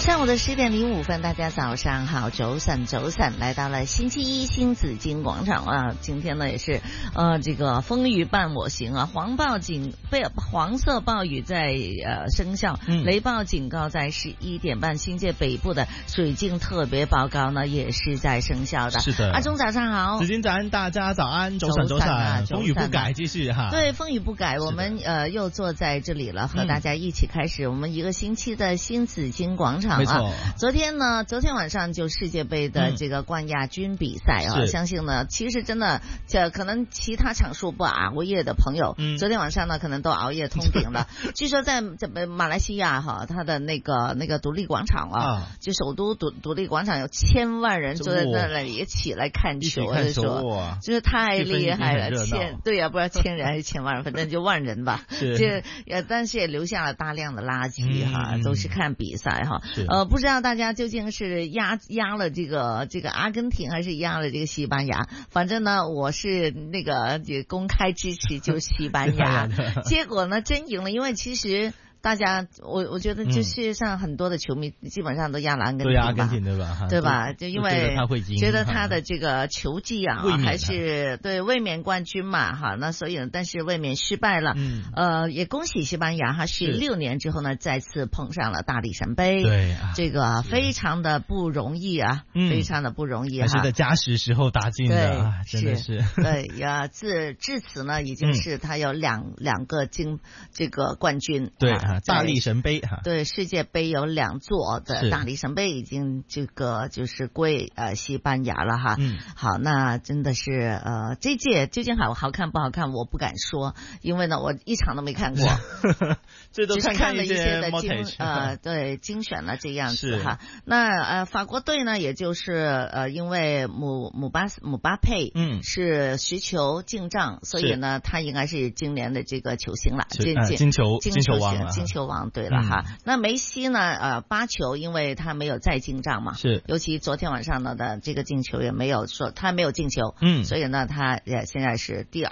上午的10:05，大家早上好，早晨，来到了星期一新紫金广场啊。今天呢也是这个风雨伴我行啊，黄色暴雨在生效，雷暴警告在11点半，新界北部的水浸特别报告呢也是在生效的。 是的， 阿忠早上好， 紫金早安，大家早安，早晨，风雨不改，继续哈。 对，风雨不改，我们又坐在这里了，和大家一起开始我们一个星期的新紫金广场。 没错， 昨天晚上就世界杯的这个冠亚军比赛啊，相信呢，其实真的，可能其他场数不熬夜的朋友，昨天晚上呢可能都熬夜通顶了。据说在马来西亚哈，它的那个独立广场啊，就首都独立广场有1000万人坐在那里一起来看球，就是太厉害了，对呀，不知道1000人还是1000万人，反正就万人吧。但是也留下了大量的垃圾哈，都是看比赛哈。不知道大家究竟是压了这个阿根廷还是压了这个西班牙，反正呢我是那个公开支持就西班牙，结果呢真赢了，因为其实大家，我觉得就世界上很多的球迷基本上都压了阿根廷吧， 阿根廷对吧？ 就因为觉得他的这个球技啊，还是对卫冕冠军嘛哈，那所以但是卫冕失败了，也恭喜西班牙哈，16年之后呢再次碰上了大力神杯， 对， 这个非常的不容易啊，非常的不容易哈， 还是在加时时候打进的，真的是对呀，至此呢已经是他有两个这个冠军， 对。大力神杯哈， 对，世界杯有2座的大力神杯已经这个就是归西班牙了哈。好，那真的是这届究竟好看不好看，我不敢说，因为呢我一场都没看过， 这都看了一些的精选了这样子哈。那法国队呢，也就是因为姆巴佩是10球进账，所以呢他应该是今年的这个球星了， 金球王了。 金球王对了哈，那梅西呢8球，因为他没有再进账嘛， 是， 尤其昨天晚上的这个进球也没有说他没有进球，所以呢他也现在是第2